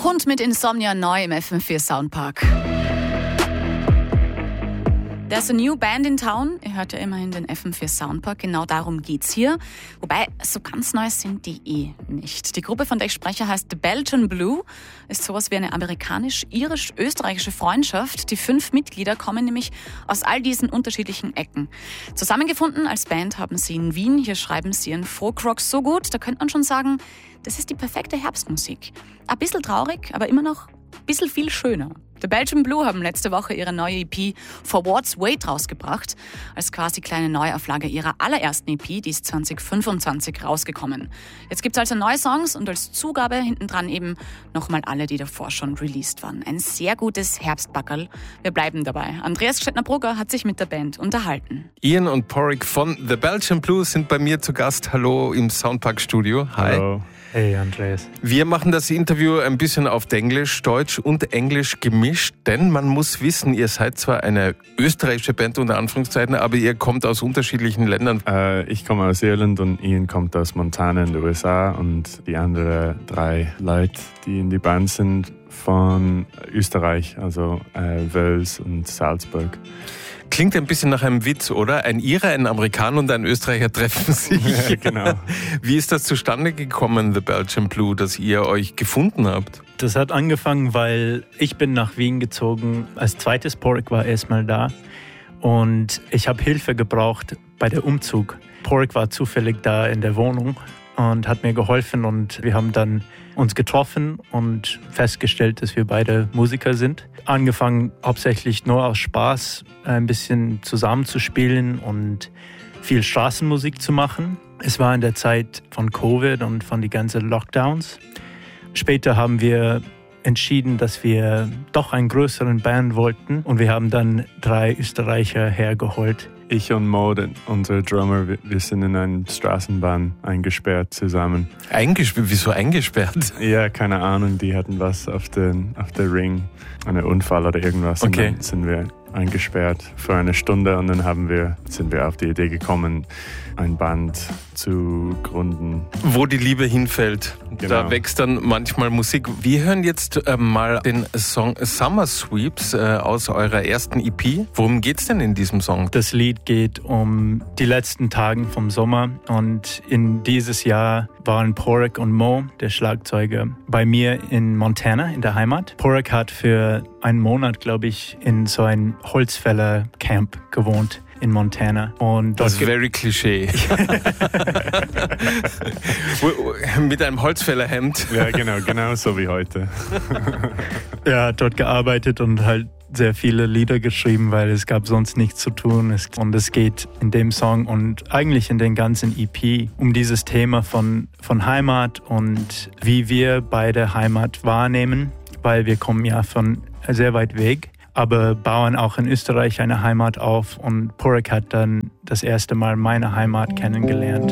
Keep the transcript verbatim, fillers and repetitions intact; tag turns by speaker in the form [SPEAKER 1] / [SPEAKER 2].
[SPEAKER 1] Grund mit Insomnia neu im F M vier Soundpark. There's a new band in town. Ihr hört ja immerhin den F M vier Soundpark. Genau darum geht's hier. Wobei, so ganz neu sind die eh nicht. Die Gruppe, von der ich spreche, heißt The Belgian Blue. Ist sowas wie eine amerikanisch-irisch-österreichische Freundschaft. Die fünf Mitglieder kommen nämlich aus all diesen unterschiedlichen Ecken. Zusammengefunden als Band haben sie in Wien. Hier schreiben sie ihren Folkrock so gut, da könnte man schon sagen, das ist die perfekte Herbstmusik. Ein bisschen traurig, aber immer noch ein bisschen viel schöner. The Belgian Blue haben letzte Woche ihre neue E P For What's Wait rausgebracht, als quasi kleine Neuauflage ihrer allerersten E P, die ist zwanzig fünfundzwanzig rausgekommen. Jetzt gibt's also neue Songs und als Zugabe hintendran eben nochmal alle, die davor schon released waren. Ein sehr gutes Herbstbackerl. Wir bleiben dabei. Andreas Gstettner-Brugger hat sich mit der Band unterhalten.
[SPEAKER 2] Ian und Porrick von The Belgian Blue sind bei mir zu Gast. Hallo im Soundpark-Studio. Hi.
[SPEAKER 3] Hallo. Hey Andreas.
[SPEAKER 2] Wir machen das Interview ein bisschen auf Englisch, Deutsch und Englisch gemischt, denn man muss wissen, ihr seid zwar eine österreichische Band unter Anführungszeichen, aber ihr kommt aus unterschiedlichen Ländern.
[SPEAKER 3] Äh, ich komme aus Irland und Ian kommt aus Montana in den U S A und die anderen drei Leute, die in die Band sind, von Österreich, also äh, Wels und Salzburg.
[SPEAKER 2] Klingt ein bisschen nach einem Witz, oder? Ein Irer, ein Amerikaner und ein Österreicher treffen sich.
[SPEAKER 3] Ja, genau.
[SPEAKER 2] Wie ist das zustande gekommen, The Belgian Blue, dass ihr euch gefunden habt?
[SPEAKER 4] Das hat angefangen, weil ich bin nach Wien gezogen. Als zweites Porrick war erstmal da und ich habe Hilfe gebraucht bei der Umzug. Porrick war zufällig da in der Wohnung und hat mir geholfen und wir haben dann uns getroffen und festgestellt, dass wir beide Musiker sind. Angefangen hauptsächlich nur aus Spaß, ein bisschen zusammenzuspielen und viel Straßenmusik zu machen. Es war in der Zeit von Covid und von den ganzen Lockdowns. Später haben wir entschieden, dass wir doch einen größeren Band wollten und wir haben dann drei Österreicher hergeholt.
[SPEAKER 3] Ich und Mo, unser Drummer, wir sind in einer Straßenbahn eingesperrt zusammen.
[SPEAKER 2] Eingesperrt? Wieso eingesperrt?
[SPEAKER 3] Ja, keine Ahnung, die hatten was auf den, auf der Ring, einen Unfall oder irgendwas.
[SPEAKER 2] Okay.
[SPEAKER 3] Und dann sind wir eingesperrt für eine Stunde und dann haben wir, sind wir auf die Idee gekommen, ein Band zu gründen.
[SPEAKER 2] Wo die Liebe hinfällt,
[SPEAKER 3] Genau.
[SPEAKER 2] Da wächst dann manchmal Musik. Wir hören jetzt äh, mal den Song Summer Sweeps äh, aus eurer ersten E P. Worum geht's denn in diesem Song?
[SPEAKER 4] Das Lied geht um die letzten Tage vom Sommer und in dieses Jahr waren Porrick und Mo, der Schlagzeuger, bei mir in Montana, in der Heimat. Porrick hat für einen Monat, glaube ich, in so ein Holzfäller-Camp gewohnt in Montana. Und
[SPEAKER 2] das ist very Klischee. Mit einem Holzfällerhemd.
[SPEAKER 3] Ja, genau, genau so wie heute.
[SPEAKER 4] Er hat dort gearbeitet und halt sehr viele Lieder geschrieben, weil es gab sonst nichts zu tun. Und es geht in dem Song und eigentlich in den ganzen E P um dieses Thema von, von Heimat und wie wir beide Heimat wahrnehmen, weil wir kommen ja von sehr weit weg, aber bauen auch in Österreich eine Heimat auf und Porrick hat dann das erste Mal meine Heimat kennengelernt.